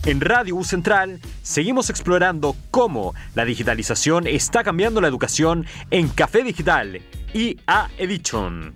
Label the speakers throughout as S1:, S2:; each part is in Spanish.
S1: En Radio U Central seguimos explorando cómo la digitalización está cambiando la educación en Café Digital y A Edition.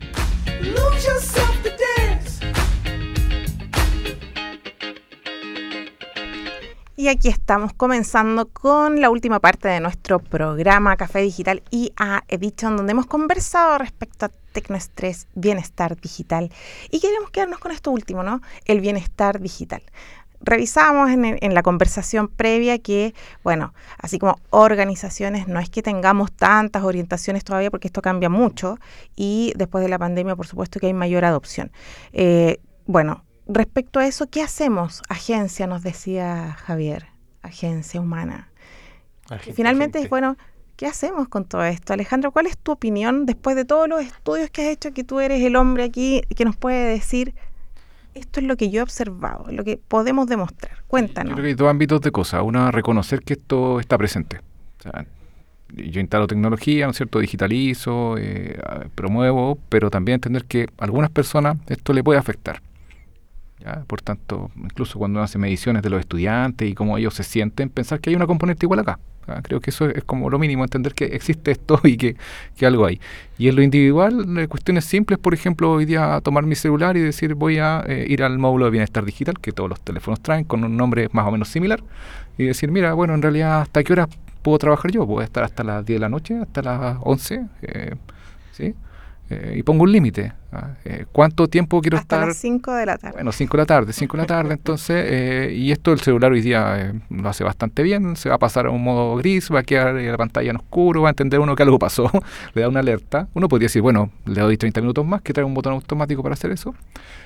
S2: Y aquí estamos comenzando con la última parte de nuestro programa Café Digital y A Edition, donde hemos conversado respecto a tecnoestrés, bienestar digital. Y queremos quedarnos con esto último, ¿no? El bienestar digital. Revisábamos en la conversación previa que, bueno, así como organizaciones, no es que tengamos tantas orientaciones todavía porque esto cambia mucho y después de la pandemia, por supuesto que hay mayor adopción. Bueno, respecto a eso, ¿qué hacemos? Agencia, nos decía Javier, agencia humana. Finalmente, bueno, ¿qué hacemos con todo esto? Alejandro, ¿cuál es tu opinión después de todos los estudios que has hecho, que tú eres el hombre aquí que nos puede decir... Esto es lo que yo he observado, lo que podemos demostrar. Cuéntanos.
S3: Yo creo que hay dos ámbitos de cosas. Una, reconocer que esto está presente. O sea, yo instalo tecnología, ¿no es cierto? Digitalizo, promuevo, pero también entender que a algunas personas esto le puede afectar. ¿Ya? Por tanto, incluso cuando uno hace mediciones de los estudiantes y cómo ellos se sienten, pensar que hay una componente igual acá. Creo que eso es como lo mínimo, entender que existe esto y que algo hay. Y en lo individual, cuestiones simples, por ejemplo, hoy día tomar mi celular y decir voy a ir al módulo de bienestar digital, que todos los teléfonos traen, con un nombre más o menos similar, y decir, mira, bueno, en realidad, ¿hasta qué hora puedo trabajar yo? Puedo estar hasta las 10 de la noche, hasta las 11, ¿sí? Y pongo un límite. ¿Cuánto tiempo quiero estar?
S2: Hasta las 5 de la tarde.
S3: Bueno, 5 de la tarde, entonces, y esto el celular hoy día lo hace bastante bien, se va a pasar a un modo gris, va a quedar la pantalla en oscuro, va a entender uno que algo pasó, le da una alerta. Uno podría decir, bueno, le doy 30 minutos más, que trae un botón automático para hacer eso.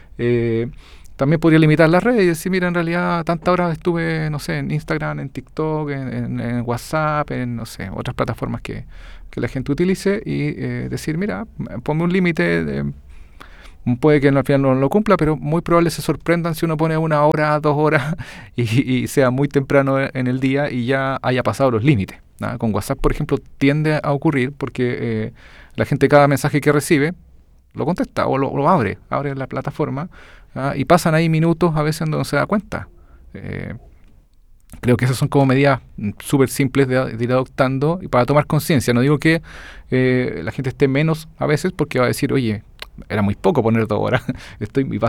S3: También podría limitar las redes y decir, mira, en realidad tantas horas estuve, no sé, en Instagram, en TikTok, en WhatsApp, en, no sé, otras plataformas que la gente utilice y decir, mira, ponme un límite, puede que al final no lo cumpla, pero muy probable se sorprendan si uno pone 1 hora, 2 horas y sea muy temprano en el día y ya haya pasado los límites. Con WhatsApp, por ejemplo, tiende a ocurrir porque la gente cada mensaje que recibe lo contesta o lo abre la plataforma y pasan ahí minutos a veces donde no se da cuenta. Creo que esas son como medidas súper simples de ir adoptando y para tomar conciencia. No digo que la gente esté menos a veces porque va a decir, oye, era muy poco poner 2 horas, y